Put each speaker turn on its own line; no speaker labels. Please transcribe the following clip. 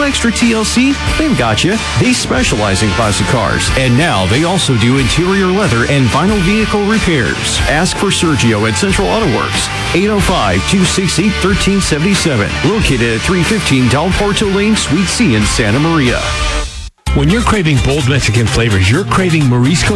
extra TLC? They've got you. They specialize in classic cars. And now they also do interior leather and vinyl vehicle repairs. Ask for Sergio at Central Auto Works. 805-268-1377. Located at 315 Del Porto Lane, Suite C in Santa Maria.
When you're craving bold Mexican flavors, you're craving Morisco